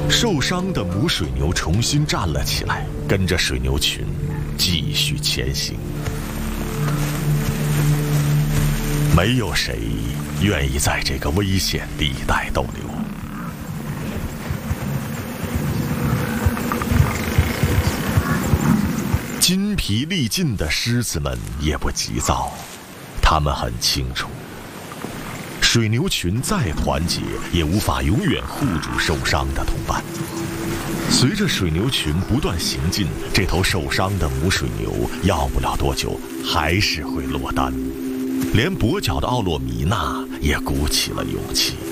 受伤的母水牛重新站了起来，跟着水牛群继续前行。没有谁愿意在这个危险地带逗留。筋疲力尽的狮子们也不急躁，他们很清楚，水牛群再团结也无法永远护住受伤的同伴。随着水牛群不断行进，这头受伤的母水牛要不了多久还是会落单。连跛脚的奥洛米娜也鼓起了勇气。